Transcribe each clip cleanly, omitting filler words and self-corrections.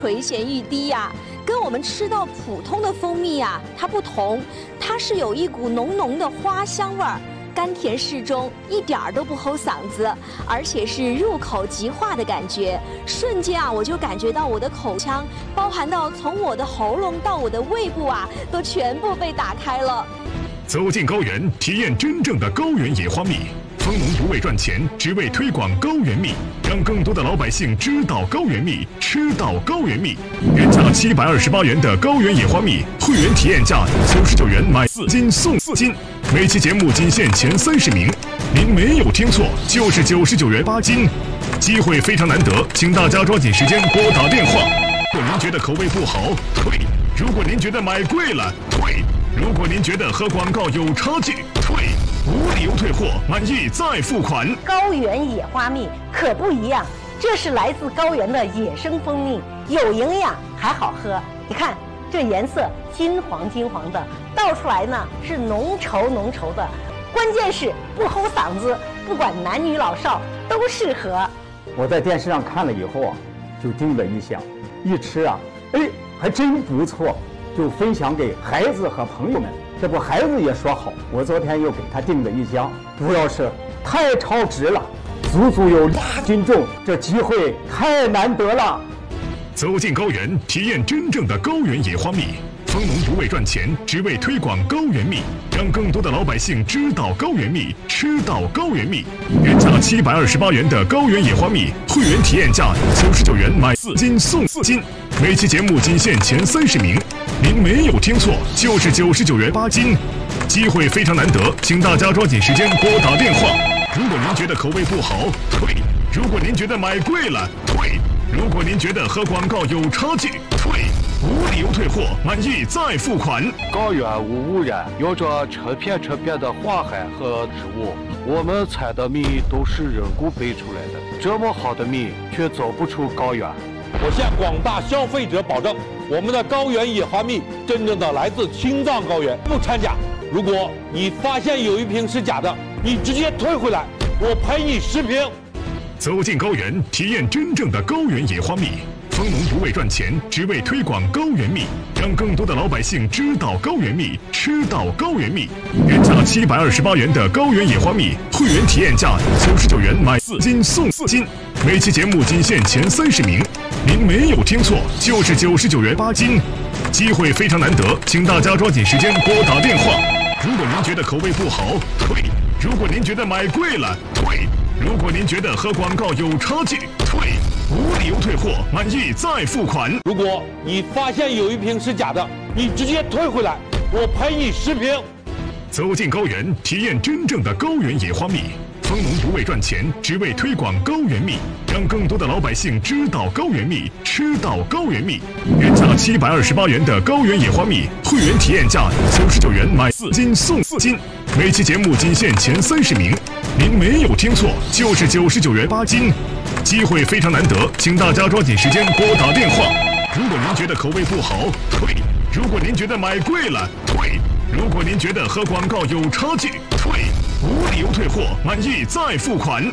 垂涎欲滴呀，跟我们吃到普通的蜂蜜呀它不同，它是有一股浓浓的花香味儿，甘甜适中，一点儿都不齁嗓子，而且是入口即化的感觉。瞬间啊，我就感觉到我的口腔，包含到从我的喉咙到我的胃部啊，都全部被打开了。 走进高原，体验真正的高原野花蜜。蜂农不为赚钱，只为推广高原蜜，让更多的老百姓知道高原蜜，吃到高原蜜。原价728元的高原野花蜜，会员体验价99元买4斤送4斤。每期节目仅限前30名，您没有听错，就是99元8斤。机会非常难得，请大家抓紧时间拨打电话。如果您觉得口味不好，退；如果您觉得买贵了，退；如果您觉得和广告有差距，退。无理由退货，满意再付款。 高原野花蜜可不一样，这是来自高原的野生蜂蜜，有营养还好喝。你看这颜色金黄金黄的，倒出来呢是浓稠浓稠的，关键是不齁嗓子，不管男女老少都适合。 我在电视上看了以后啊，就订了一箱，一吃啊，还真不错，就分享给孩子和朋友们。这不，孩子也说好，我昨天又给他订了一箱，主要是太超值了，足足有2斤重，这机会太难得了。 走进高原，体验真正的高原野花蜜。蜂农不为赚钱，只为推广高原蜜，让更多的老百姓知道高原蜜，吃到高原蜜。原价728元的高原野花蜜，会员体验价99元买4斤送4斤。每期节目仅限前30名，您没有听错，就是99元8斤。机会非常难得，请大家抓紧时间拨打电话。如果您觉得口味不好，退；如果您觉得买贵了，退；如果您觉得和广告有差距，退。无理由退货，满意再付款。 高原无污染，有着成片的花海和植物。我们采的蜜都是人工培出来的，这么好的蜜却走不出高原。 我向广大消费者保证，我们的高原野花蜜真正的来自青藏高原，不掺假。如果你发现有一瓶是假的，你直接退回来，我赔你10瓶。 走进高原，体验真正的高原野花蜜。蜂农不为赚钱，只为推广高原蜜，让更多的老百姓知道高原蜜，吃到高原蜜。原价728元的高原野花蜜，会员体验价99元买4斤送4斤。每期节目仅限前30名，您没有听错，就是99元8斤。机会非常难得，请大家抓紧时间拨打电话。如果您觉得口味不好，退；如果您觉得买贵了，退；如果您觉得和广告有差距，退。无理由退货，满意再付款。 如果你发现有一瓶是假的，你直接退回来，我赔你10瓶。 走进高原，体验真正的高原野花蜜。蜂农不为赚钱，只为推广高原蜜，让更多的老百姓知道高原蜜，吃到高原蜜。原价728元的高原野花蜜，会员体验价99元买4斤送4斤。每期节目仅限前30名，您没有听错，就是99元8斤。机会非常难得，请大家抓紧时间拨打电话。如果您觉得口味不好，退；如果您觉得买贵了，退；如果您觉得和广告有差距，退。无理由退货，满意再付款。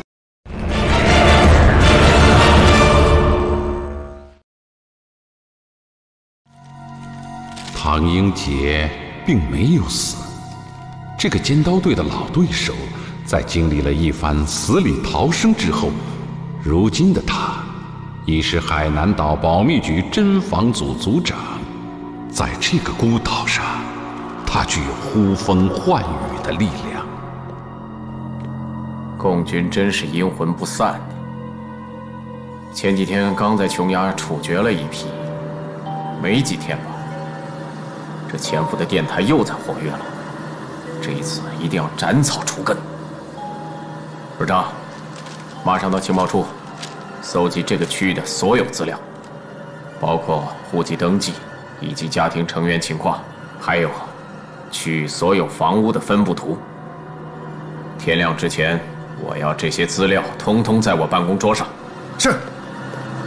唐英杰并没有死，这个尖刀队的老对手，在经历了一番死里逃生之后，如今的他已是海南岛保密局侦防组组长。在这个孤岛上，他具有呼风唤雨的力量。 共军真是阴魂不散的，前几天刚在琼崖处决了一批，没几天吧，这潜伏的电台又在活跃了。这一次一定要斩草除根。部长，马上到情报处搜集这个区域的所有资料，包括户籍登记以及家庭成员情况，还有区域所有房屋的分布图。天亮之前，我要这些资料通通在我办公桌上。 是。